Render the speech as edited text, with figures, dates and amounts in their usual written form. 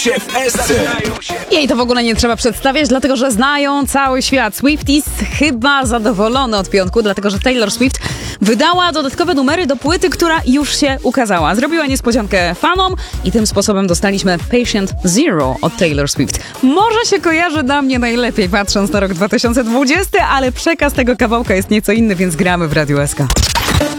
Jej to w ogóle nie trzeba przedstawiać, dlatego że znają cały świat. Swifties chyba zadowolony od piątku, dlatego że Taylor Swift wydała dodatkowe numery do płyty, która już się ukazała. Zrobiła niespodziankę fanom i tym sposobem dostaliśmy Patient Zero od Taylor Swift. Może się kojarzy dla mnie najlepiej, patrząc na rok 2020, ale przekaz tego kawałka jest nieco inny, więc gramy w Radiu SK.